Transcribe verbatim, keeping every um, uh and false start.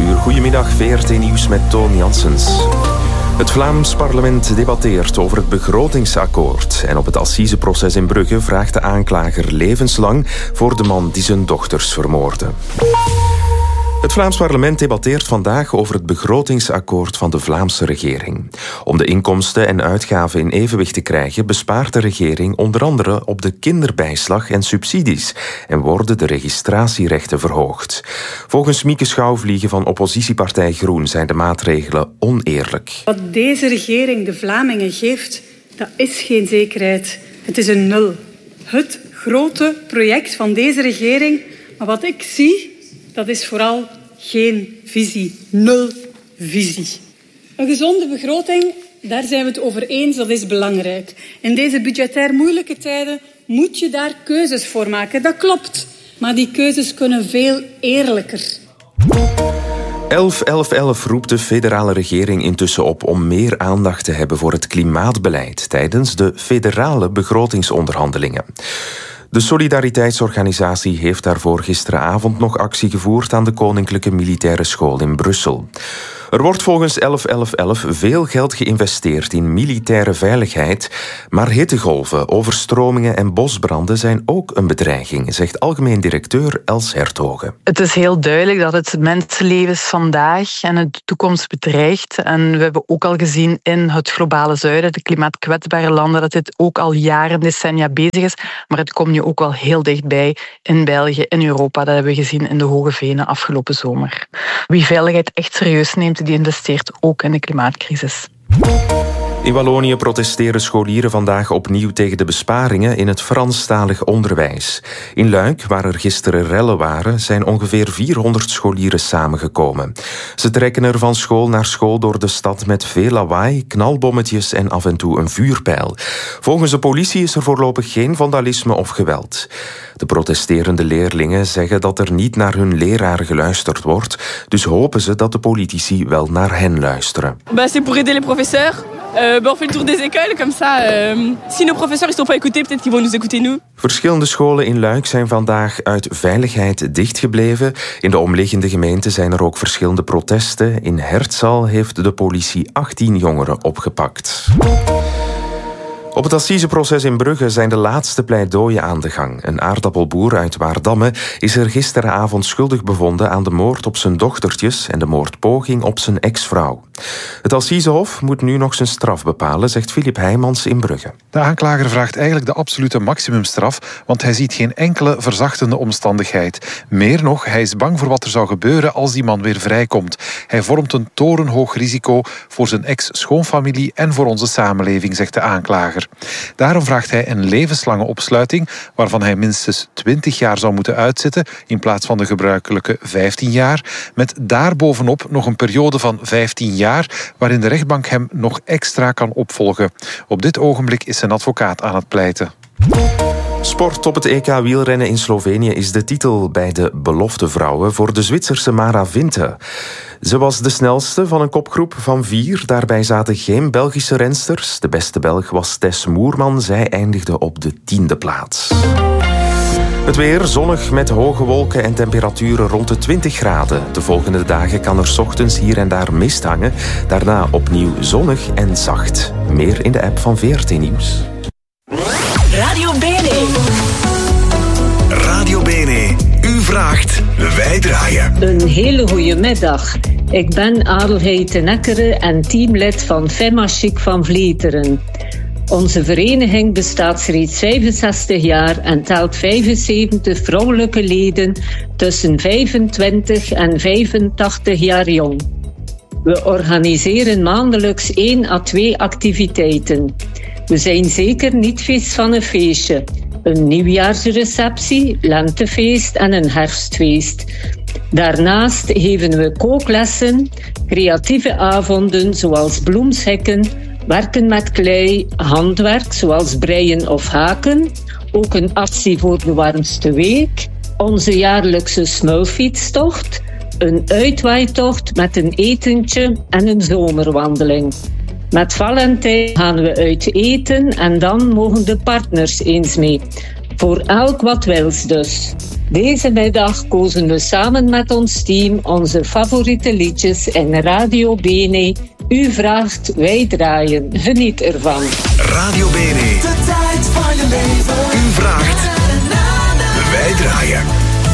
uur. Goedemiddag, V R T Nieuws met Toon Janssens. Het Vlaams parlement debatteert over het begrotingsakkoord. En op het assiseproces in Brugge vraagt de aanklager levenslang voor de man die zijn dochters vermoordde. Het Vlaams parlement debatteert vandaag over het begrotingsakkoord van de Vlaamse regering. Om de inkomsten en uitgaven in evenwicht te krijgen, bespaart de regering onder andere op de kinderbijslag en subsidies en worden de registratierechten verhoogd. Volgens Mieke Schouwvliegen van oppositiepartij Groen zijn de maatregelen oneerlijk. Wat deze regering de Vlamingen geeft, dat is geen zekerheid. Het is een nul. Het grote project van deze regering, maar wat ik zie, dat is vooral geen visie. Nul visie. Een gezonde begroting, daar zijn we het over eens, dat is belangrijk. In deze budgetair moeilijke tijden moet je daar keuzes voor maken. Dat klopt. Maar die keuzes kunnen veel eerlijker. elf elf elf roept de federale regering intussen op om meer aandacht te hebben voor het klimaatbeleid tijdens de federale begrotingsonderhandelingen. De Solidariteitsorganisatie heeft daarvoor gisteravond nog actie gevoerd aan de Koninklijke Militaire School in Brussel. Er wordt volgens elf elf elf veel geld geïnvesteerd in militaire veiligheid, maar hittegolven, overstromingen en bosbranden zijn ook een bedreiging, zegt algemeen directeur Els Hertogen. Het is heel duidelijk dat het mensenlevens vandaag en de toekomst bedreigt. En we hebben ook al gezien in het globale zuiden, de klimaatkwetsbare landen, dat dit ook al jaren, decennia bezig is. Maar het komt nu ook wel heel dichtbij in België, in Europa. Dat hebben we gezien in de Hoge Venen afgelopen zomer. Wie veiligheid echt serieus neemt, die investeert ook in de klimaatcrisis. In Wallonië protesteren scholieren vandaag opnieuw tegen de besparingen in het Franstalig onderwijs. In Luik, waar er gisteren rellen waren, zijn ongeveer vierhonderd scholieren samengekomen. Ze trekken er van school naar school door de stad met veel lawaai, knalbommetjes en af en toe een vuurpijl. Volgens de politie is er voorlopig geen vandalisme of geweld. De protesterende leerlingen zeggen dat er niet naar hun leraren geluisterd wordt, dus hopen ze dat de politici wel naar hen luisteren. Bah, c'est pour aider les professeurs. Euh, bah, on fait le tour des écoles, comme ça. Euh, si nos professeurs ils sont pas écoutés, peut-être qu'ils vont nous écouter nous. Verschillende scholen in Luik zijn vandaag uit veiligheid dichtgebleven. In de omliggende gemeenten zijn er ook verschillende protesten. In Hertzal heeft de politie achttien jongeren opgepakt. Op het assiseproces in Brugge zijn de laatste pleidooien aan de gang. Een aardappelboer uit Waardamme is er gisteravond schuldig bevonden aan de moord op zijn dochtertjes en de moordpoging op zijn ex-vrouw. Het Assisehof moet nu nog zijn straf bepalen, zegt Filip Heijmans in Brugge. De aanklager vraagt eigenlijk de absolute maximumstraf, want hij ziet geen enkele verzachtende omstandigheid. Meer nog, hij is bang voor wat er zou gebeuren als die man weer vrijkomt. Hij vormt een torenhoog risico voor zijn ex-schoonfamilie en voor onze samenleving, zegt de aanklager. Daarom vraagt hij een levenslange opsluiting, waarvan hij minstens twintig jaar zou moeten uitzitten, in plaats van de gebruikelijke vijftien jaar, met daarbovenop nog een periode van vijftien jaar, waarin de rechtbank hem nog extra kan opvolgen. Op dit ogenblik is zijn advocaat aan het pleiten. Sport op het E K wielrennen in Slovenië is de titel bij de belofte vrouwen voor de Zwitserse Mara Vinte. Ze was de snelste van een kopgroep van vier. Daarbij zaten geen Belgische rensters. De beste Belg was Tess Moerman. Zij eindigde op de tiende plaats. Het weer zonnig met hoge wolken en temperaturen rond de twintig graden. De volgende dagen kan er 's ochtends hier en daar mist hangen. Daarna opnieuw zonnig en zacht. Meer in de app van V R T Nieuws. Radio B N E. Radio B N E. U vraagt, wij draaien. Een hele goede middag. Ik ben Adelheid ten Eckere en teamlid van Femma Chic van Vleteren. Onze vereniging bestaat reeds vijfenzestig jaar en telt vijfenzeventig vrouwelijke leden tussen vijfentwintig en vijfentachtig jaar jong. We organiseren maandelijks één à twee activiteiten. We zijn zeker niet vies van een feestje. Een nieuwjaarsreceptie, lentefeest en een herfstfeest. Daarnaast geven we kooklessen, creatieve avonden zoals bloemshekken, werken met klei, handwerk zoals breien of haken, ook een actie voor de warmste week, onze jaarlijkse smulfietstocht, een uitwaaitocht met een etentje en een zomerwandeling. Met Valentijn gaan we uit eten en dan mogen de partners eens mee. Voor elk wat wils dus. Deze middag kozen we samen met ons team onze favoriete liedjes in Radio Bene. U vraagt, wij draaien. Geniet ervan. Radio Bene. De tijd van je leven.